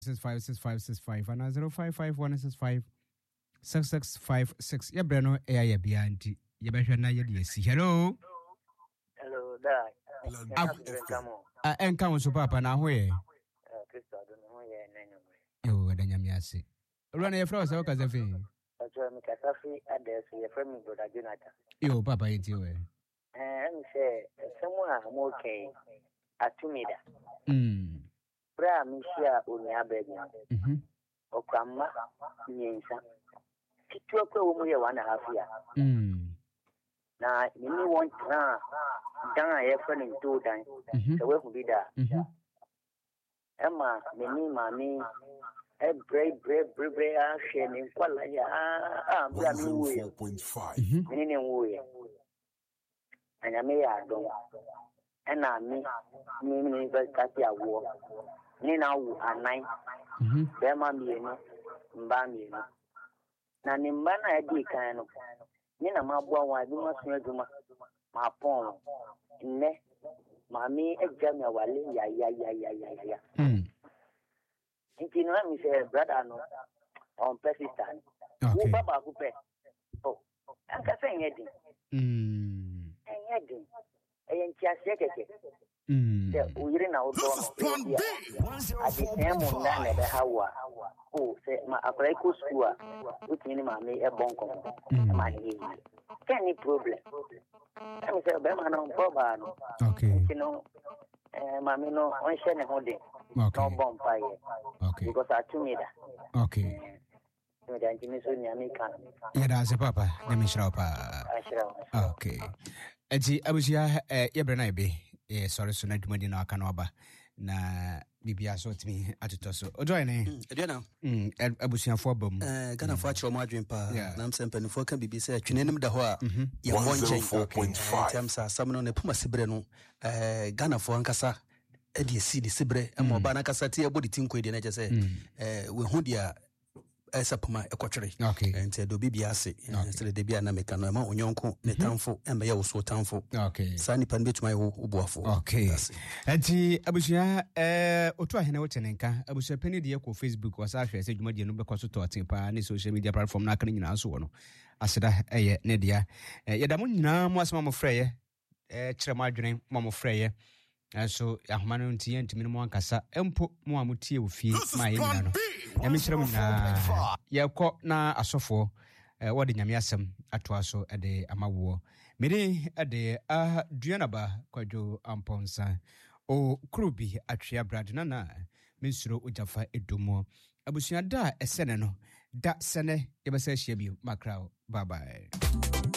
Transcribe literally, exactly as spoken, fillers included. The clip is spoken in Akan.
six five six five six five and zero five five one six five six six five six. Ya brano e ya bia nti ye behwe na ye de si. Hello. Hello, da. Ah, enka wo so papa na ho ye. Eh, Kristo do no ye nanyo. Yo, adanya mi ase. Olu na ye fra o ka zafi. Ajo mi kasafi ades ye fra mi brother Jonathan. Yo, papa ye ti we. Eh, em say someone am okay. Atumida. Mm. Bra mi share oni abegi. Mhm. Okwama nyensa. Kitu kwa wo mu ye one and a half year. Mm. Na ni ni want na dan ye fra ni do dan. Se we hu bi da. Mhm. Emma meni mami e bre bre bre bre a hwe ni kwala ya ah bra mi wo ye meni ni wo ye anya me ya don ena mi mi mi ba ka ti awo ni na wo anan Mhm. be ma mi ni mba mi ni na ni mba na e di kan no ni na ma bo awon abi ma sun aduma ma pon ne mami e jam ya wale ya ya ya ya ya ya Mm. Inti no mi say brother no on persistent. Okay. Wo baba ku pe. Oh. Anka say yedin. Mm. Yedin. E yanti ase keke. Mm. Se uyire na wo do no. Adi temo na na be hawa. Oh, say ma akrai ko school a. Uti ni ma me e bonko. Ma ni yi. Any problem. I say be ma no problem no. Okay. You know, eh mami no on share ne ho de. Okay. No bomb fire. Okay. Because I to me that. Okay. Me da ntimi so nya me kan. Ya da se papa, na me shira pa. Ashira. Okay. Eti abusia eh yebre na ebe. Eh sorry so na dwumadi na aka na oba. Na bibia so timi atoto so. Ojoy ne. Edia na. Mm abusia fo bam. Eh Ghana fo achiro mo adwen pa. Na am sempa nfo kan bibi se atwenenim da ho a ya wonchen. Okay. Tem sa samno ne puma sibre no eh Ghana fo ankasa e de si de sibre e mo ba na kasa te e body tinko de na je se eh we hu dia esa puma ekotwere. Okay. Ente do bibia ase. Se de bia na meka no ma onyonko ne tamfo e me ya wo so tamfo. Okay. Sa ni pan betuma wo ubuafo. Okay. Enti abusia eh otu ahene wo tenenka abusia pani de ko Facebook wasa hwe se dwumadi no be ko so to atempa ne social media platform na aka nyina so no aseda eye ne dia yedamo nyina mo asema mo freye eh kire mo adwene mo mo freye so ahomano ntie ntimi no mo ankasa empo mo amutie ofie ma ye nyina no ya me kire mo nyina yakọ na asofo eh wode nyame asem atoa so ede amawo mede ede a duanaba kwadwo amponsa o krubi atwea bradna na mensuro ojafa edomo abusua da esene no da sene yebesa hia bi makrao bye bye.